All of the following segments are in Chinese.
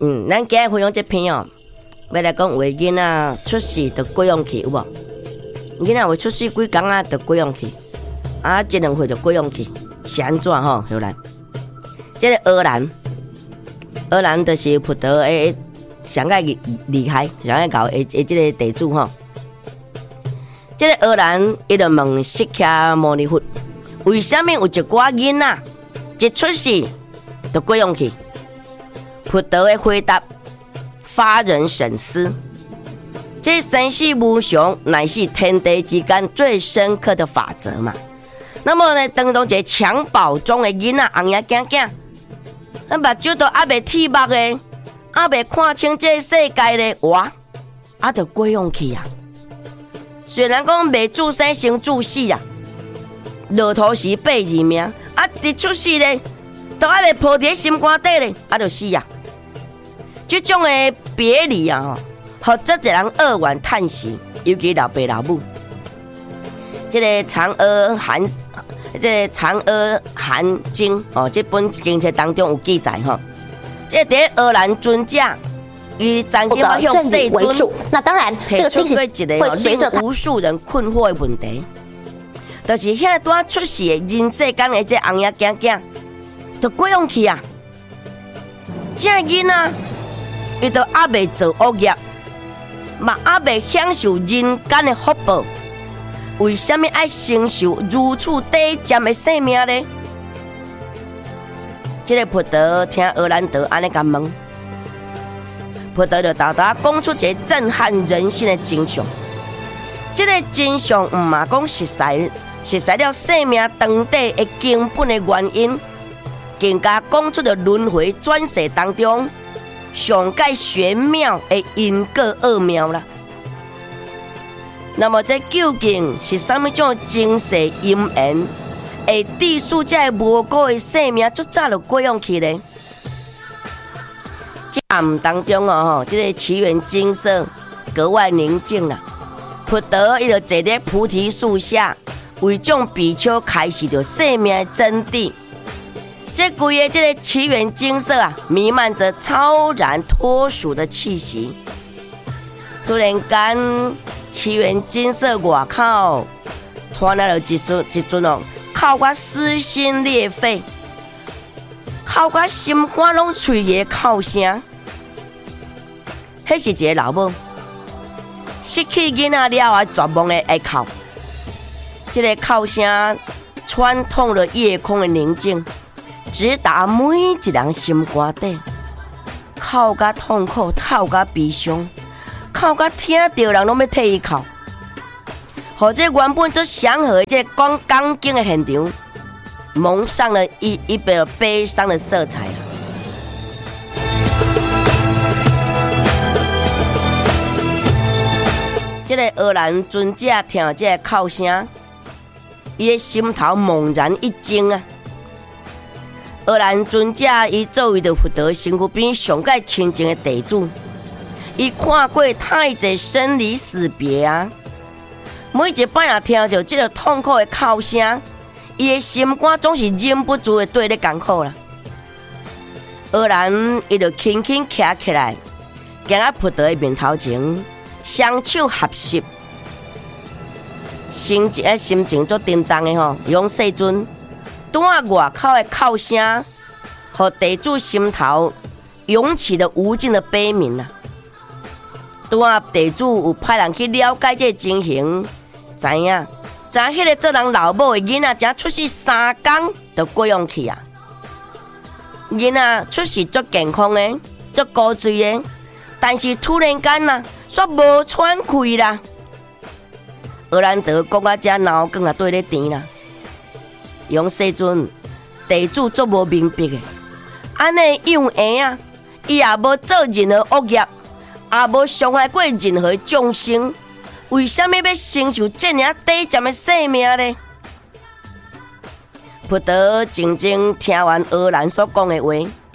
咱今日分享这篇哦，要来讲为囡仔出世就过养期有无？囡仔会出世几工啊，就过养期，一两岁就过养期，是安怎吼？好来，这个荷兰就是葡萄的上个厉害，上个搞的这个地主吼。这个荷兰伊就问释迦牟尼佛，为什么有一寡囡仔一出世就过养期？葡萄的回答发人深思。这生死无常，乃是天地之间最深刻的法则嘛。那么呢，当中一个襁褓中的囡仔红眼镜镜，目睭都还未剃目的，还未看清这世界的哇，就过养期啊。虽然讲未自生先自死啊，落土时8字命，一出世咧，都还未抱伫心肝底咧，就死啊。这种的别离啊，互足侪人扼腕叹息，尤其老爸老母。这个《嫦娥含经》哦，这本经册当中有记载哈。这在荷兰尊者，以曾经要向世尊， 那当然，这个惊喜会令无数人困惑的问题，就是现在刚出世的人世间的这红眼镜镜，就过养期啊。这囡仔，伊都还未做恶业，嘛还未享受人间的福报。为什么要承受如此低贱的生命呢？这个葡萄听荷兰德安尼甲问，葡萄就大大讲出一个震撼人心的真相。这个真相唔嘛讲实在了生命长短的根本的原因，更加讲出了轮回转世当中上界玄妙的因果奥妙啦。那么这究竟是什么种精神因缘，会致使这无辜的生命足早就过养期呢？这暗当中哦，这个奇缘景色格外宁静啦。葡萄伊就坐在菩提树下，为众比丘开示着生命的真谛。这规个这个奇缘景色啊，弥漫着超然脱俗的气息。突然间，奇缘景色外口传来了一阵哦，哭到撕心裂肺，哭到心肝拢脆的哭声。迄是一个老母失去囡仔了后，绝望的哀哭。这个哭声穿透了夜空的宁静，直达每一人心肝底，哭到痛苦，哭到悲伤。哭到听到人拢要替伊哭，和这原本最祥和的这光钢筋的现场，蒙上了一本悲伤的色彩啊！这个荷兰尊者听这个哭声，伊的心头猛然一惊啊！荷兰尊者伊作为着佛陀身躯边上界亲近的地主。伊看过太济生离死别啊！每一摆也听着这个痛苦的哭声，伊的心肝总是忍不住的对咧艰苦啦。荷兰伊就轻轻站起来，行到葡萄的面头前，双手合十，心情足沉重的吼，用世尊拄啊外口的哭声，互地主心头涌起了无尽的悲悯啊！拄啊，地主有派人去了解这情形，知影迄个做人老母的囡仔，才出世3天就过养期啊。囡仔出世足健康的，足高水的，但是突然间呐，煞无喘气啦。荷兰德讲到这脑梗啊对咧甜啦，用世尊地主足无明白的，安尼样闲啊，伊也无做任何恶业。也无伤害过任何众生，为什么要承受这样低贱的生命呢？葡萄静静听完荷兰所讲的话，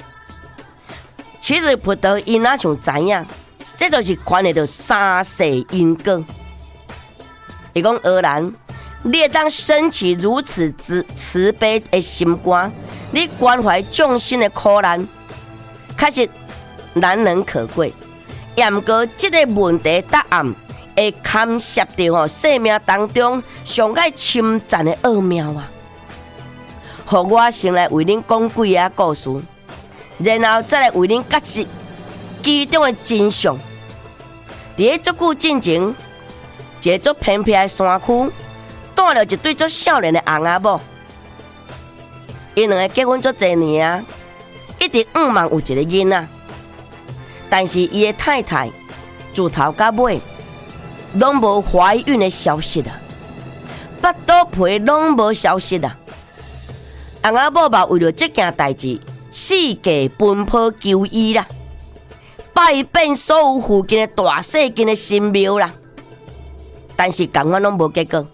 其实葡萄伊哪像知影，这就是关系到三世因果。伊讲荷兰，你会当升起如此慈悲的心肝，你关怀众生的苦难，确实难能可贵。也毋过，这个问题答案会牵涉到生命当中上界深层的奥妙啊！互我先来为恁讲几个故事，然后再来为恁解释其中的真相。伫足久之前，一个足偏僻的山区，住了一对足少年的翁仔某。因两个结婚足侪年啊，一直望有一个囡仔，但是伊的太太自头到尾拢无怀孕的消息啊，腹肚皮拢无消息啊。翁仔某嘛为了这件代志，四界奔波求医啦，拜遍所有附近的大细间的神庙啦，但是同款拢无结果。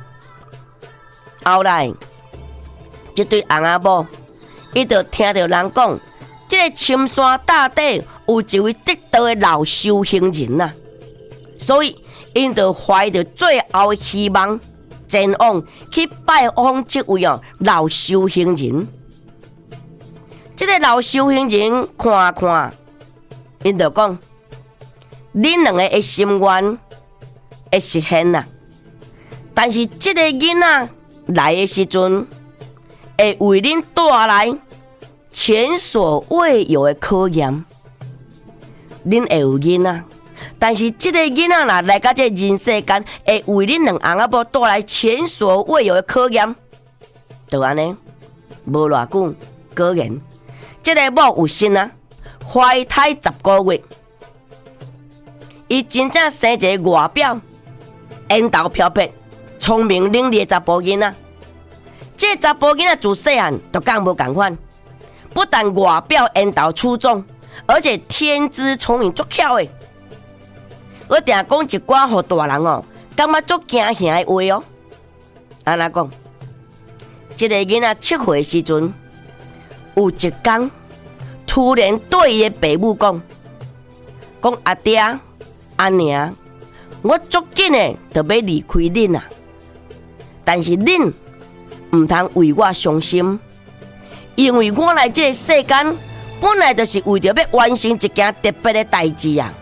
后来，这对翁仔某，伊就听到人讲，这个深山大地有一位得道的老修行人啊，所以因就怀着最后的希望，前往去拜访这位老修行人。这个老修行人看看，因就讲：恁两个的心愿会实现啦，但是这个囡仔来的时阵，会为恁带来前所未有的考验。恁会有囡仔，但是这个囡仔若来到这人世间，会为恁两翁仔某带来前所未有的考验。就安尼，无偌久，果然，这个某有心啊，怀胎10个月，伊真正生一个外表缘投漂泊、聪明伶俐的查甫囡仔。这查甫囡仔自细汉就讲无共款，不但外表缘投出众，而且天资聪颖足巧的。我定讲一寡互大人感觉足惊吓的话哦。安怎讲？这个囡仔7岁的时阵，有一天突然对伊的爸母讲阿爹阿娘，我足紧的就要离开恁啊，但是恁唔通为我伤心，因为我来这个世间本来就是为着要完成一件特别的代志啊。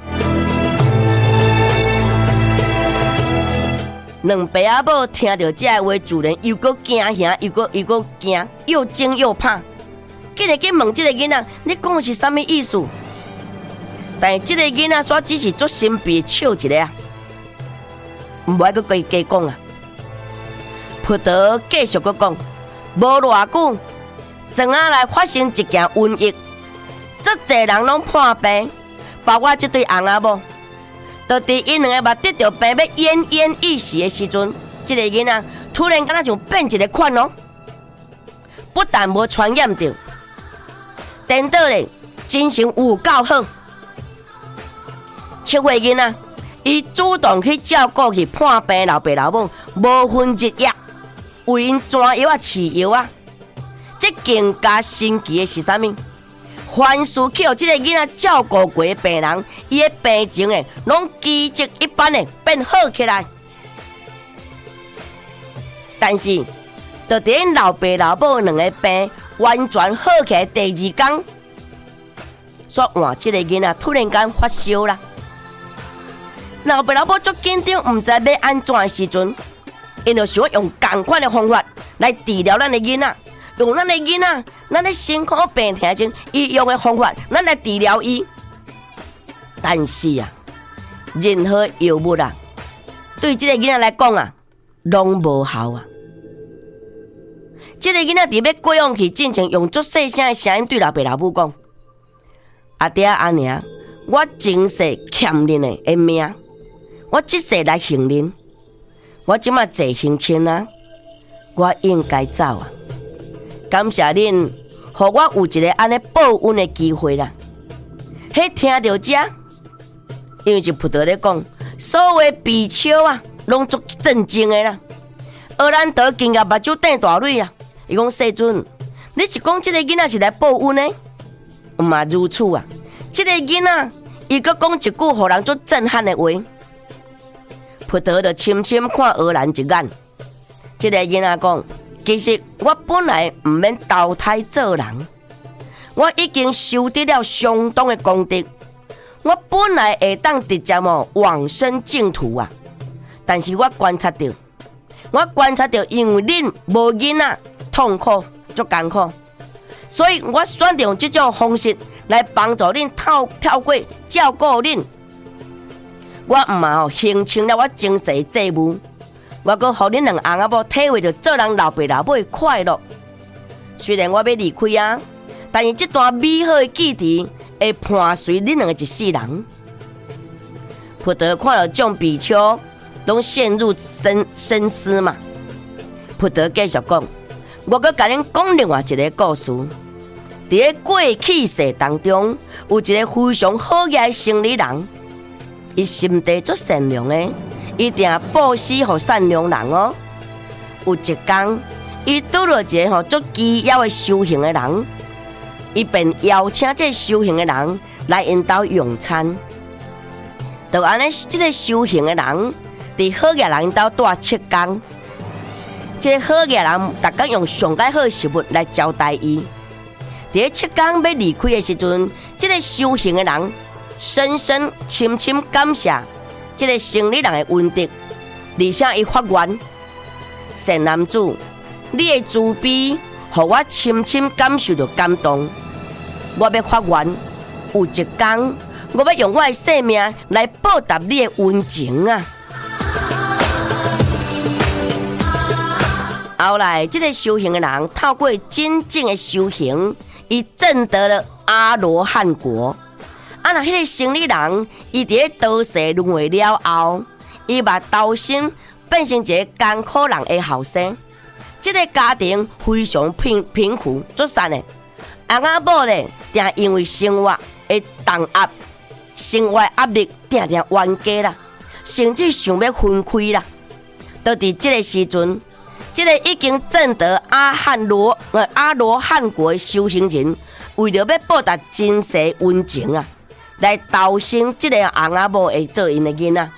两爸仔某听到这话，自然又搁惊吓，又搁惊，又惊又怕。竟然去问这个囡仔，你讲的是啥物意思？但是这个囡仔煞只是足神秘的笑一个啊，唔爱搁加讲啊。葡萄继续搁讲，无偌久，庄仔来发生一件瘟疫，足侪人拢破病，包括这对翁仔某。就伫因两个嘛得到病要奄奄一息的时阵，这个囡仔突然敢若像变一个款哦，不但无传染到，颠倒咧精神有够好。7岁囡仔，伊主动去照顾去破病老爸老母，无分日夜为因抓药啊、饲药啊。这更加神奇的是啥物？凡是去互这个囡仔照顾过的病人，伊的病情拢奇迹一般的变好起来。但是，就伫因老爸老母两个病完全好起来第2天，煞换这个囡仔突然间发烧啦。老爸老母足紧张，唔知要安怎的时阵，因就想用同款的方法来治疗咱的囡仔。用咱的囡仔，咱的辛苦病痛前，伊用的方法，咱来治疗伊。但是啊，任何药物啊，对这个囡仔来讲啊，拢无效啊。这个囡仔伫要过往去进前，用足细声的声音对老爸老母讲：“阿爹阿娘，我前世欠恁的命，我这世来还恁。我即马坐行亲啊，我应该走啊。感谢恁，互我有一个安尼报恩的机会啦。”迄听到这，因为是葡萄咧讲，所有的比丘啊，拢足震惊的啦。荷兰德惊讶目睭瞪大蕊啊！伊讲世尊，你是讲这个囡仔是来报恩的？嘛如此啊！这个囡仔伊阁讲一句互人足震撼的话。葡萄就深深看荷兰一眼。这个囡仔讲。其实我本来唔免投胎做人， 我已经修得了相当的功德，我本来会当直接往生净土啊，但是我观察到，因为恁无囡仔痛苦足艰苦，所以我选择用这种方式来帮助恁跳过照顾恁。我毋嘛形成了我前世的债务，我阁互恁两翁仔某体会到做人老爸老母的快乐。虽然我要离开啊，但是这段美好的记忆会伴随恁两个一世人。佛陀看到众比丘拢陷入深思嘛，佛陀继续讲，我阁甲恁讲另外一个故事。伫过去世当中，有一个非常好业的生理人，伊心地足善良的，伊定布施予善良人哦。有一天，伊拄到一个足奇妖的修行的人，伊便邀请这修行的人来因兜用餐。就安尼，这个修行的人伫好业人因兜住7天。这个好业人逐天用上介好的食物来招待伊。伫7天要离开的时阵，这个修行的人深深深深感谢这个生理人的恩德，而且伊发愿：善男子，你的慈悲，互我深深感受到感动。我要发愿，有一天，我要用我的生命来报答你的恩情啊！后来，这个修行的人透过真正的修行，伊证得了阿罗汉果。啊，那迄个生理人，伊伫多世轮回了后，伊把投身变成一个艰苦人的后生。这个家庭非常贫苦，足惨的。翁仔某咧，定因为生活的重压、生活压力，定定冤家啦，甚至想要分开啦。都伫这个时阵，这个已经证得阿罗汉果的修行人，为了要报答前世恩情啊，来投生这个翁仔某会做因的囡仔。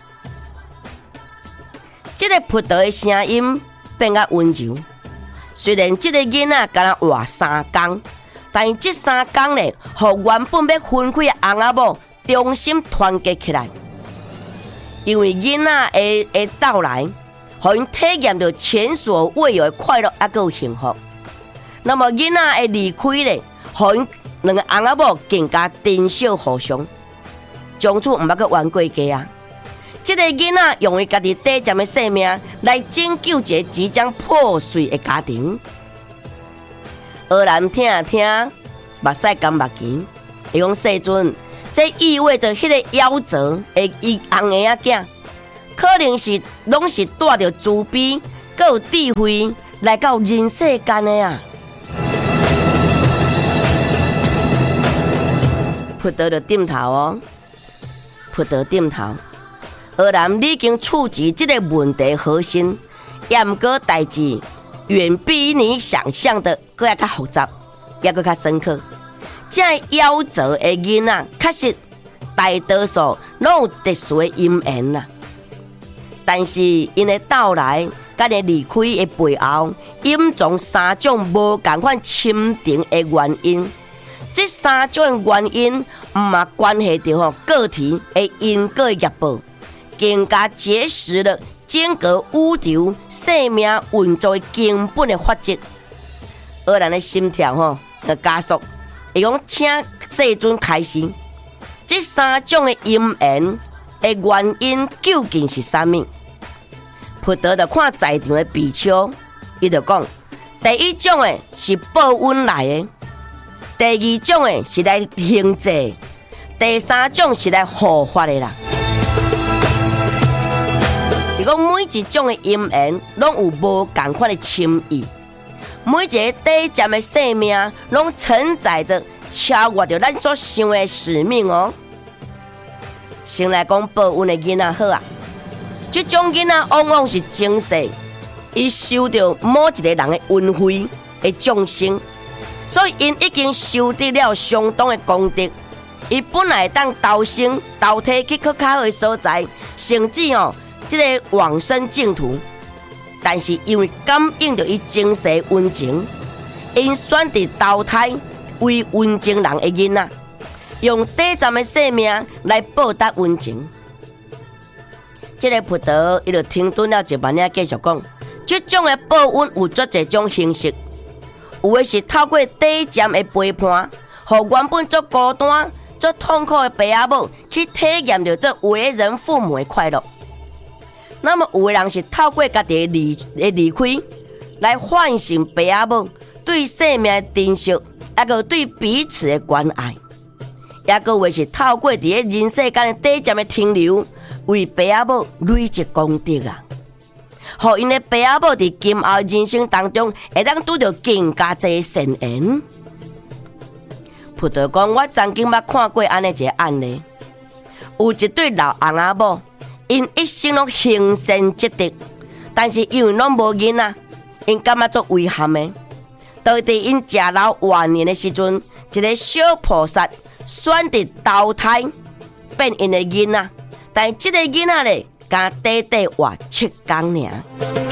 这个佛陀的声音变较温柔，虽然这个囡仔敢若活3天，但是这3天咧，互原本要分开的翁仔某重新团结起来。因为囡仔的到来，互因体验到前所未有的快乐，还有幸福。那么囡仔的离开咧，互因两个翁仔某更加珍惜互相，从此毋捌阁冤过家啊！这个囡仔用伊家己短暂的生命来拯救一个即将破碎的家庭。荷兰听啊听，目屎干目钱。伊讲世尊，这意味着迄个夭折的伊翁的仔囝，可能是拢是带着慈悲，佮有智慧来到人世间的啊。佛陀就点头哦，佛陀点头。荷兰已经触及这个问题核心，也毋过代志远比你想象的更加复杂，也更加深刻。这夭折的囡仔，确实大多数拢有特殊的因缘啦。但是因的到来，甲因离开的背后，隐藏3种无同款深沉的原因。这3种原因，毋嘛关系到个体的因果业报。更加揭示了整个宇宙生命运作的根本的法则。荷兰的心跳加速，会讲请世尊开始。这3种的因缘的原因究竟是啥物？佛陀就看在场的比丘，伊就讲：第一种的是报恩来的，第二种的是来行济，第3种是来护法的啦。讲每一种的因缘，拢有无同款的深意。每一个短暂的生命，拢承载着超越着咱所想的使命哦。先来讲报恩的囡仔好啊，这种囡仔往往是前世伊受到某一个人的恩惠的众生，所以因已经修得了相当的功德。伊本来当投生投体去较好的所在，甚至这个往生净土，但是因为感应到伊前世恩情，因选择投胎， 为温情人的囡仔，用短暂的生命来报答温情。这个葡萄伊就停顿了一慢仔，继续讲：这种的报恩有足侪种形式，有的是透过短暂的陪伴，让原本足孤单、足痛苦的爸仔母去体验到这为人父母的快乐。那么有的人是透过家己的离开，来唤醒爸仔母对生命的珍惜，也个对彼此的关爱。也个有的是透过伫人世间的短暂的停留，为爸仔母累积功德啊，互因的爸仔母伫今后人生当中会当拄到更加侪善缘。葡萄讲，我曾经捌看过安尼一个案例，有一对老翁仔某，因一生拢行善积德，但是因为拢无囡仔，因感觉足遗憾的。到伫因食老晚年的时阵，一个小菩萨选择投胎变因的囡仔，但这个囡仔咧，敢短短活7天尔。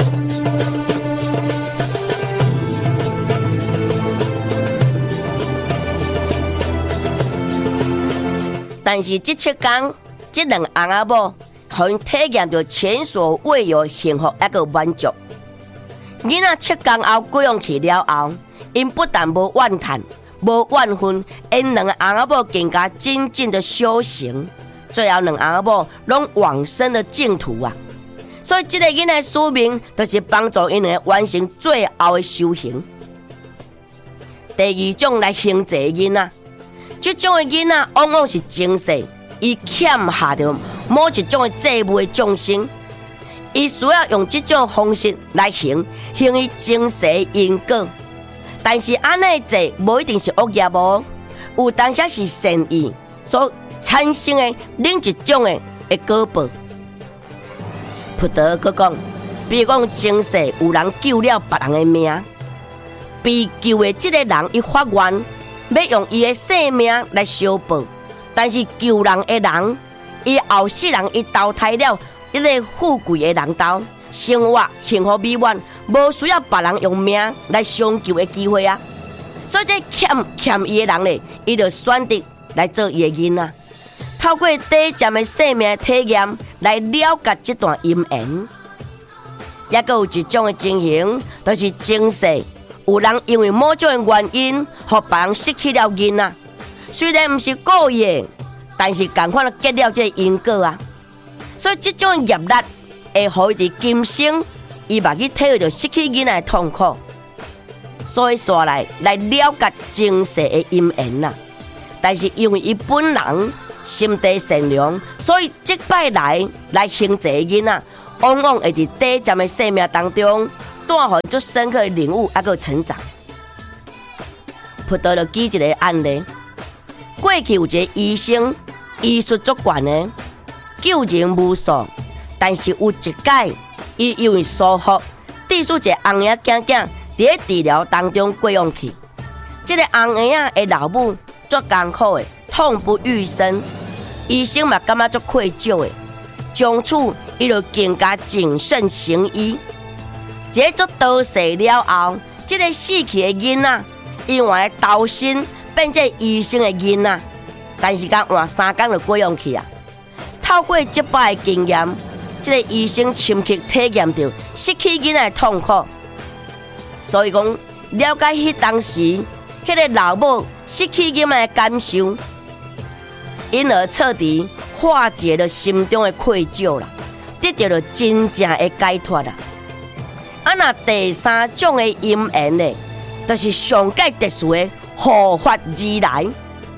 但是这7天，这两翁仔某，互因体验到前所未有的幸福一个满足。囡仔7天后归阳去了后，因不但无怨叹，无怨恨，因两个翁仔某更加精进的修行，最后两翁仔某拢往生的净土啊！所以这个囡仔的使命，就是帮助因来完成最后的修行。第二种来行济囡仔。这种的囡仔往往是前世伊欠下着某一种的债务的众生，伊需要用这种方式来行伊前世的因果。但是安尼债无一定是恶业哦，有当时是善意所产生的另一种的果报。葡萄佮讲，比如讲前世有人救了别人的命，被救的这个人伊发愿。要用伊的生命来修报，但是救人的人，伊后世人伊投胎了一个富贵的人道，生活幸福美满，无需要别人用命来相救的机会啊！所以这欠伊的人咧，伊就选择来做伊的囡仔，透过短暂的生命的体验来了解这段因缘。也个有一种的情形，就是前世。有人因为某种的原因，互别人失去了囡仔，虽然不是故意的，但是同款结了这个因果啊。所以这种业力会互伊伫今生，伊嘛去体会到失去囡仔的痛苦。所以说来了解前世的因缘啦。但是因为伊本人心地善良，所以这摆来行济囡仔，往往会伫短暂的生命当中。带予足深刻的领悟，还个成长。葡萄就举一个案例，过去有一个医生，医术足悬的，救人无数，但是有一届，伊因为疏忽，致使一个红眼囝囝伫治疗当中过往去。这个红眼的老母足艰苦的，痛不欲生，医生嘛感觉足愧疚的，从此伊就更加谨慎行医。这做多世了后，这个死去的囡仔，因为投身变成医生的囡仔，但是刚换3天就过阳去啊。透过这摆的经验，这个医生深刻体验到失去囡仔的痛苦，所以讲了解迄当时迄个老母失去囡仔的感受，因而彻底化解了心中的愧疚啦，得到了真正的解脱啦。那第3种的因缘呢，就是上界特殊的护法而来，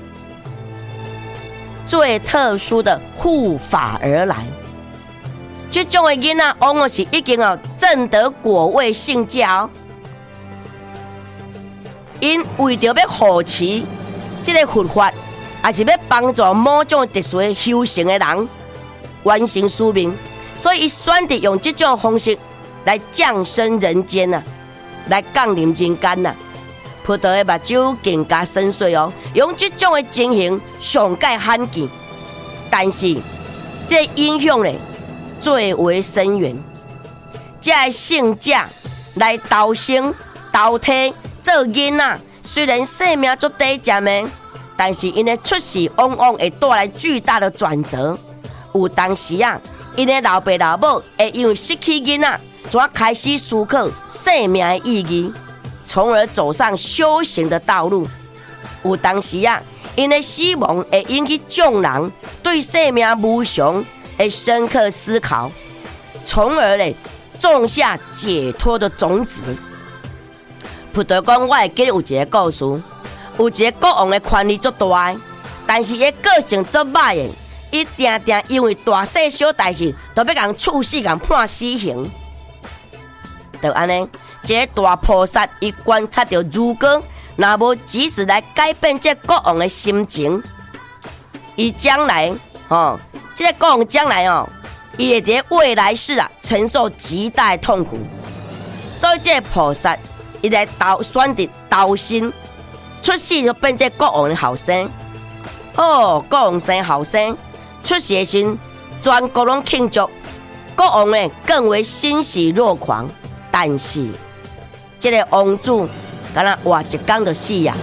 最特殊的护法而来。这种的囡仔往往是已经证得果位性教，因为着要护持这个佛法，也是要帮助某种特殊的修行的人完成使命，所以伊选择用这种方式。来降生人间呐，来降临人间呐。葡萄的目睭更加深邃哦，用这种的情形上界罕见，但是这影响咧最为深远。这圣者来投生投胎做囡仔， 虽然生命足短暂的，但是因的出世往往会带来巨大的转折。有当时啊，因的老爸老母会因为失去囡仔，怎开始思考生命的意义，从而走上修行的道路。有当时啊，因的死亡会引起众人对生命无常的深刻思考，从而呢种下解脱的种子。佛陀讲，我会记得有一个故事，有一个国王的权力足大的，但是伊个性足歹的，伊定定因为大小小代志，都要共处死、共判死刑。就安尼，一个大菩萨伊观察到，如果若无及时来改变这国王的心情，伊将来这个国王将来伊会在未来世啊承受极大的痛苦。所以这个菩萨伊来选择投身，出世就变这国王的后生。国王生后生，出世的时候全国拢庆祝，国王呢更为欣喜若狂。但是，这个王子敢若活一天就死呀！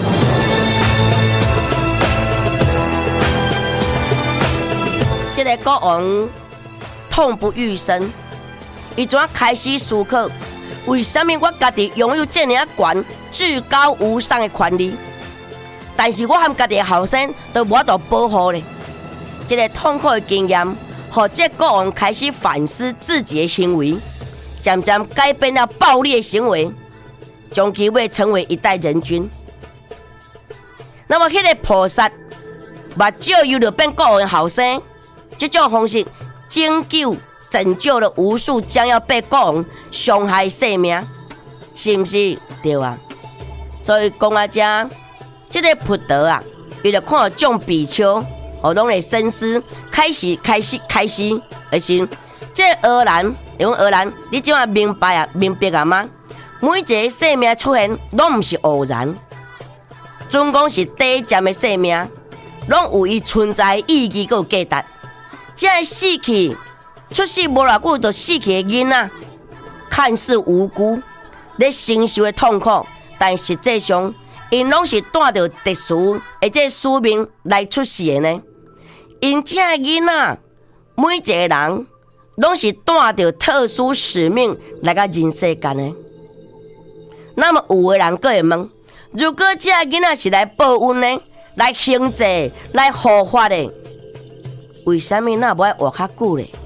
这个国王痛不欲生，伊怎开始思考，为什么我家己拥有这样悬、至高无上的权利，但是我和家己的后生都无法度保护呢？这个痛苦的经验，让这国王开始反思自己的行为，渐渐改变了暴力的行为，终其会成为一代人君。那么，迄个菩萨目睭又就变国王的后生，这种方式拯救了无数将要被国王伤害的生命，是不是？对啊。所以讲啊，这个佛陀啊，伊就看到众比丘，拢会深思，开始，而是这荷兰，你怎啊明白啊吗？每一个生命出现，拢不是偶然，总共是短暂的生命，拢有伊存在的意义，佮有价值。这个死去，出世无偌久就死去的囡仔，看似无辜，咧承受的痛苦，但实际上，因拢是带着特殊的这使命来出世的呢。因这个囡仔，每一个人拢是带着特殊使命来到人世间的。那么有的人佫会问：如果这个囡仔是来报恩呢，来行济，来护法的，为什么那无爱活较久呢？